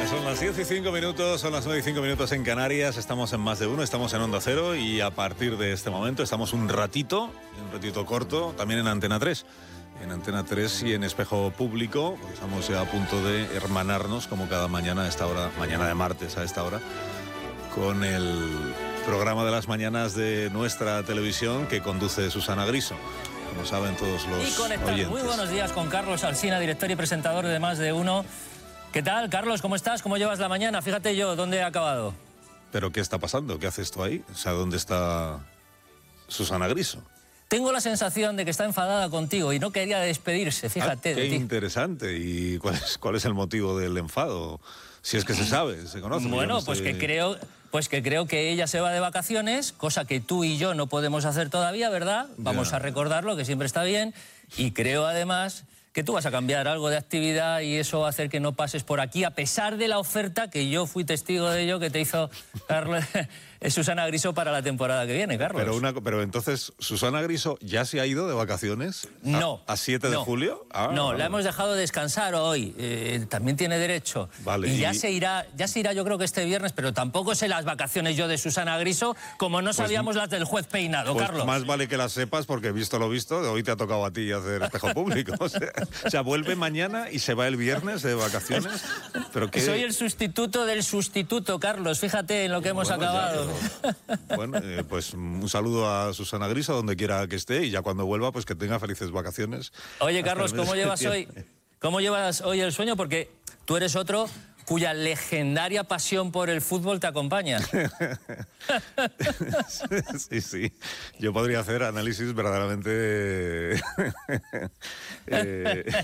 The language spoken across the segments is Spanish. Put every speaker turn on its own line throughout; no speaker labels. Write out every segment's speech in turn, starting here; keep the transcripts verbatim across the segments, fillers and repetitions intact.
Son las diez y cinco minutos, son las nueve y cinco minutos en Canarias, estamos en Más de Uno, estamos en Onda Cero y a partir de este momento estamos un ratito, un ratito corto, también en Antena tres. En Antena tres y en Espejo Público, porque estamos ya a punto de hermanarnos, como cada mañana a esta hora, mañana de martes a esta hora, con el programa de las mañanas de nuestra televisión que conduce Susana Griso, como saben todos los
y conectar.
oyentes.
Muy buenos días con Carlos Alsina, director y presentador de Más de Uno. ¿Qué tal, Carlos? ¿Cómo estás? ¿Cómo llevas la mañana? Fíjate yo, ¿dónde he acabado?
¿Pero qué está pasando? ¿Qué haces tú ahí? O sea, ¿dónde está Susana Griso?
Tengo la sensación de que está enfadada contigo y no quería despedirse, fíjate.
Ah, qué
de ti.
interesante. ¿Y cuál es, cuál es el motivo del enfado? Si es que se sabe, se conoce.
Bueno,
no
pues,
sé...
que creo, pues que creo que ella se va de vacaciones, cosa que tú y yo no podemos hacer todavía, ¿verdad? Vamos
Ya.
a recordarlo, que siempre está bien. Y creo además que tú vas a cambiar algo de actividad y eso va a hacer que no pases por aquí, a pesar de la oferta, que yo fui testigo de ello, que te hizo Carlos, Susana Griso para la temporada que viene, Carlos.
Pero, una, pero entonces, ¿Susana Griso ya se ha ido de vacaciones?
No.
¿A, a siete de
no,
julio? Ah,
no,
vale.
la hemos dejado descansar hoy. Eh, también tiene derecho.
Vale,
y ya
y-
se irá, ya se irá yo creo que este viernes, pero tampoco sé las vacaciones yo de Susana Griso, como no sabíamos las del juez Peinado,
Pues
Carlos.
más vale que las sepas porque visto lo visto, hoy te ha tocado a ti hacer Espejo Público. O sea, o sea, vuelve mañana y se va el viernes de vacaciones. Pero qué...
Soy el sustituto del sustituto, Carlos. Fíjate en lo que hemos
Bueno, ya,
acabado.
pero- bueno, eh, pues un saludo a Susana Griso, donde quiera que esté, y ya cuando vuelva, pues que tenga felices vacaciones.
Oye,
hasta
Carlos,
el mes
¿cómo
de
llevas hoy?
septiembre.
¿Cómo llevas hoy el sueño? Porque tú eres otro cuya legendaria pasión por el fútbol te acompaña.
Sí, sí. Yo podría hacer análisis verdaderamente eh,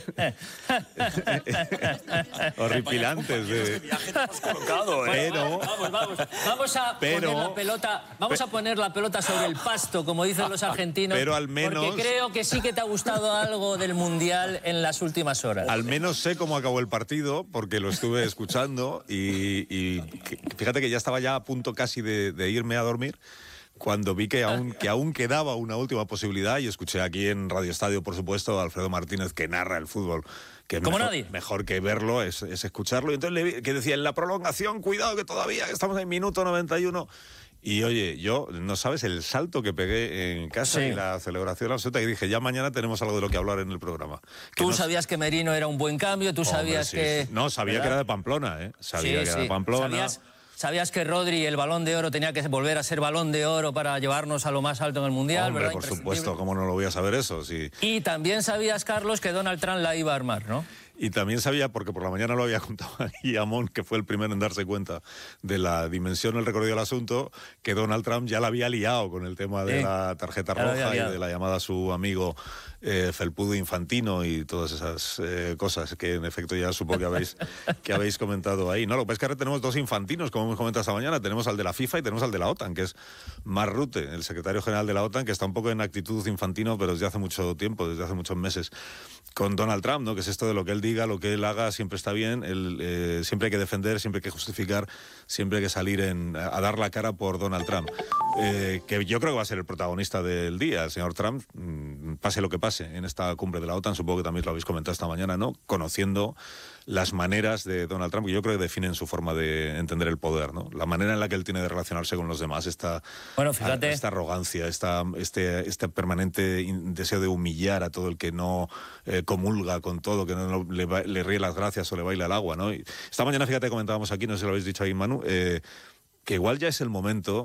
horripilantes de...
Viaje te has colocado, ¿eh?
Pero,
Vamos, vamos, vamos a
Pero-
poner la pelota, vamos a poner la pelota sobre el pasto, como dicen los argentinos.
Pero al menos-
porque creo que sí que te ha gustado algo del mundial en las últimas horas.
al menos sé cómo acabó el partido, porque lo estuve escuchando y, y que- fíjate que ya estaba ya a punto casi de, de irme a dormir cuando vi que aún, que aún quedaba una última posibilidad y escuché aquí en Radio Estadio, por supuesto, a Alfredo Martínez, que narra el fútbol. Que
Como
mejor,
nadie.
Mejor que verlo es, es escucharlo. Y entonces le vi que decía, en la prolongación, cuidado que todavía estamos en minuto noventa y uno. Y oye, yo, no sabes el salto que pegué en casa
Sí.
y la celebración absoluta, y dije, ya mañana tenemos algo de lo que hablar en el programa. Que
Tú
no-
sabías que Merino era un buen cambio, tú
Hombre,
sabías
sí,
que...
sí. No, sabía
¿verdad?
que era de Pamplona, ¿eh? Sabía
Sí,
que era
sí.
de Pamplona.
¿Sabías, sabías que Rodri, el Balón de Oro, tenía que volver a ser Balón de Oro para llevarnos a lo más alto en el Mundial?
Hombre,
¿verdad?
por
Imprescindible.
supuesto, ¿cómo no lo voy a saber eso? Sí.
Y también sabías, Carlos, que Donald Trump la iba a armar, ¿no?
Y también sabía, porque por la mañana lo había contado aquí Amón, que fue el primero en darse cuenta de la dimensión, el recorrido del asunto, que Donald Trump ya la había liado con el tema de
Sí,
la tarjeta
ya la había
roja y
liado.
de la llamada a su amigo eh, Felpudo Infantino y todas esas eh, cosas que en efecto ya supongo que habéis, que habéis comentado ahí. No, lo que pasa es que ahora tenemos dos infantinos, como hemos comentado esta mañana. Tenemos al de la FIFA y tenemos al de la OTAN, que es Mark Rutte, el secretario general de la OTAN, que está un poco en actitud infantino, pero desde hace mucho tiempo, desde hace muchos meses, con Donald Trump, ¿no? Que es esto de lo que él diga, lo que él haga, siempre está bien. Él, eh, siempre hay que defender, siempre hay que justificar, siempre hay que salir en, a, a dar la cara por Donald Trump. Eh, que yo creo que va a ser el protagonista del día, el señor Trump, mmm, pase lo que pase en esta cumbre de la OTAN, supongo que también lo habéis comentado esta mañana, ¿no? Conociendo las maneras de Donald Trump, que yo creo que definen su forma de entender el poder, ¿no? La manera en la que él tiene de relacionarse con los demás, esta,
Bueno, fíjate.
esta arrogancia, esta, este, este permanente in- deseo de humillar a todo el que no eh, comulga con todo, que no, no le, ba- le ríe las gracias o le baila el agua, ¿no? Y esta mañana, fíjate, comentábamos aquí, no sé si lo habéis dicho ahí, Manu, eh, que igual ya es el momento